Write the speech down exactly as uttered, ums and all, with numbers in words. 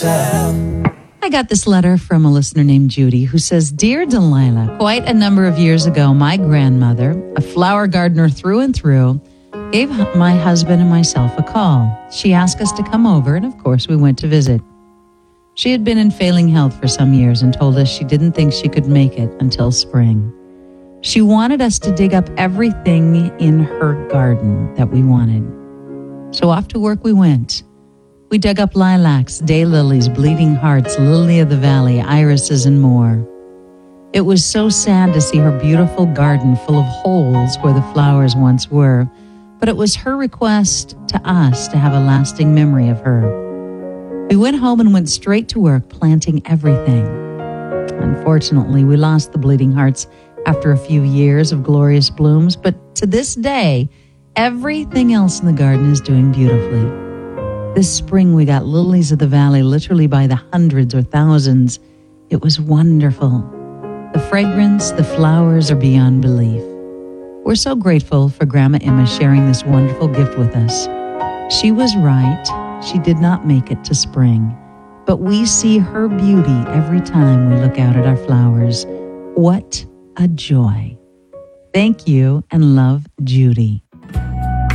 yourself. I got this letter from a listener named Judy who says, Dear Delilah, quite a number of years ago, my grandmother, a flower gardener through and through, gave my husband and myself a call. She asked us to come over, and of course we went to visit. She had been in failing health for some years and told us she didn't think she could make it until spring. She wanted us to dig up everything in her garden that we wanted. So off to work we went. We dug up lilacs, daylilies, bleeding hearts, lily of the valley, irises, and more. It was so sad to see her beautiful garden full of holes where the flowers once were, but it was her request to us to have a lasting memory of her. We went home and went straight to work planting everything. Unfortunately, we lost the bleeding hearts after a few years of glorious blooms, but to this day, everything else in the garden is doing beautifully. This spring, we got lilies of the valley literally by the hundreds or thousands. It was wonderful. The fragrance, the flowers are beyond belief. We're so grateful for Grandma Emma sharing this wonderful gift with us. She was right. She did not make it to spring, but we see her beauty every time we look out at our flowers. What a joy. Thank you and love, Judy.